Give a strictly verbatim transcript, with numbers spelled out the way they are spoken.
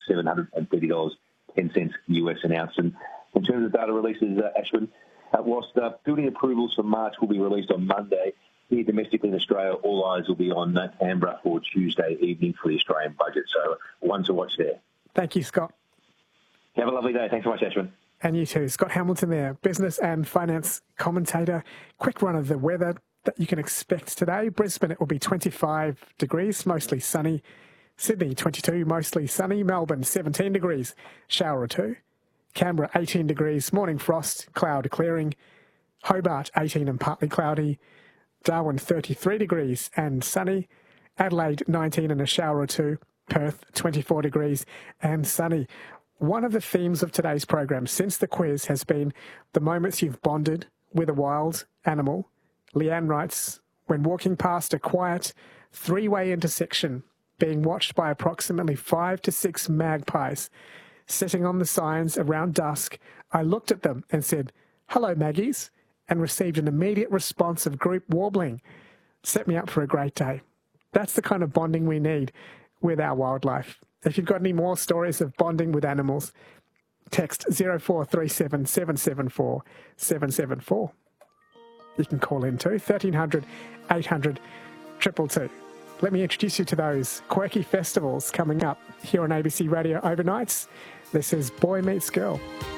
seven hundred thirty dollars ten cents U S an ounce. And in terms of data releases, uh, Ashwin, uh, whilst uh, building approvals for March will be released on Monday, here domestically in Australia, all eyes will be on uh, Canberra for Tuesday evening for the Australian budget. So one to watch there. Thank you, Scott. Have a lovely day. Thanks so much, Ashwin. And you too. Scott Hamilton there, business and finance commentator. Quick run of the weather that you can expect today. Brisbane, it will be twenty-five degrees, mostly sunny. Sydney, twenty-two, mostly sunny. Melbourne, seventeen degrees, shower or two. Canberra, eighteen degrees, morning frost, cloud clearing. Hobart, eighteen and partly cloudy. Darwin, thirty-three degrees and sunny. Adelaide, nineteen and a shower or two. Perth, twenty-four degrees and sunny. One of the themes of today's program since the quiz has been the moments you've bonded with a wild animal. Leanne writes, when walking past a quiet three-way intersection, being watched by approximately five to six magpies sitting on the signs around dusk, I looked at them and said, "Hello, Maggies," and received an immediate response of group warbling. Set me up for a great day. That's the kind of bonding we need with our wildlife. If you've got any more stories of bonding with animals, text zero four three seven, seven seven four, seven seven four. You can call in too, thirteen hundred, eight hundred, two two two. Let me introduce you to those quirky festivals coming up here on A B C Radio Overnights. This is Boy Meets Girl.